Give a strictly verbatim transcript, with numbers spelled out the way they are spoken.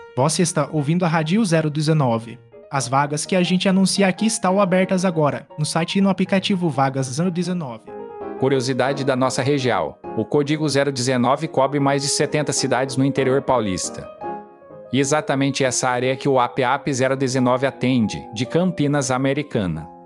Você está ouvindo a Rádio zero dezenove. As vagas que a gente anuncia aqui estão abertas agora, no site e no aplicativo Vagas zero dezenove. Curiosidade da nossa região: o código zero dezenove cobre mais de setenta cidades no interior paulista. E exatamente essa área que o A P A P zero dezenove atende, de Campinas Americana.